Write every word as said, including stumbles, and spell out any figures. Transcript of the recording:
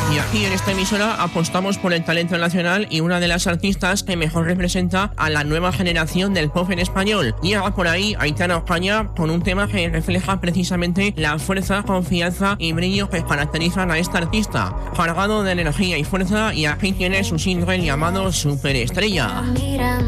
Y aquí en esta emisora apostamos por el talento nacional y una de las artistas que mejor representa a la nueva generación del pop en español. Llega por ahí Aitana Ocaña con un tema que refleja precisamente la fuerza, confianza y brillo que caracterizan a esta artista, cargado de energía y fuerza, y aquí tiene su single llamado Superestrella.